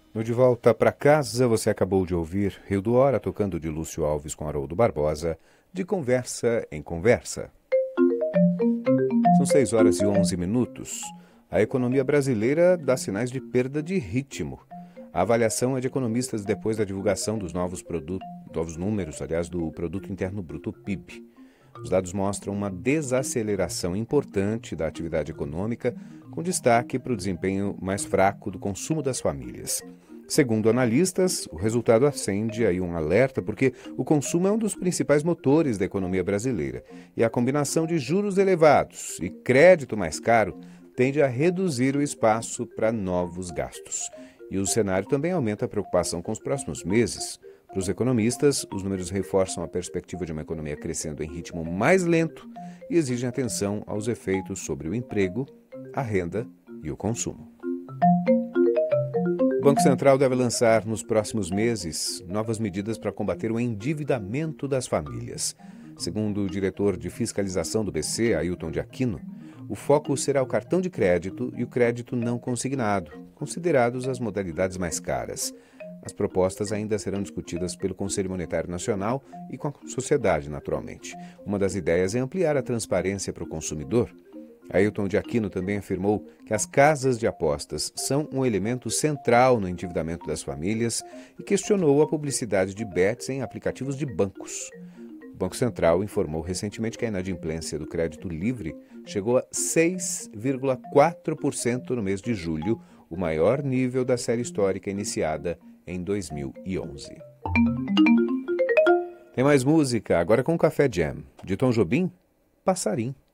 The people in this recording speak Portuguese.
No De Volta para Casa, você acabou de ouvir Rio do Hora tocando de Lúcio Alves com Haroldo Barbosa, de Conversa em Conversa. São 6 horas e 11 minutos. A economia brasileira dá sinais de perda de ritmo. A avaliação é de economistas depois da divulgação dos novos números, do Produto Interno Bruto, PIB. Os dados mostram uma desaceleração importante da atividade econômica, com destaque para o desempenho mais fraco do consumo das famílias. Segundo analistas, o resultado acende aí um alerta porque o consumo é um dos principais motores da economia brasileira e a combinação de juros elevados e crédito mais caro tende a reduzir o espaço para novos gastos. E o cenário também aumenta a preocupação com os próximos meses. Para os economistas, os números reforçam a perspectiva de uma economia crescendo em ritmo mais lento e exigem atenção aos efeitos sobre o emprego, a renda e o consumo. O Banco Central deve lançar nos próximos meses novas medidas para combater o endividamento das famílias. Segundo o diretor de fiscalização do BC, Ailton de Aquino, o foco será o cartão de crédito e o crédito não consignado, considerados as modalidades mais caras. As propostas ainda serão discutidas pelo Conselho Monetário Nacional e com a sociedade, naturalmente. Uma das ideias é ampliar a transparência para o consumidor. Ailton de Aquino também afirmou que as casas de apostas são um elemento central no endividamento das famílias e questionou a publicidade de bets em aplicativos de bancos. O Banco Central informou recentemente que a inadimplência do crédito livre chegou a 6,4% no mês de julho, o maior nível da série histórica iniciada em 2011. Tem mais música, agora com Café Jam. De Tom Jobim, Passarim.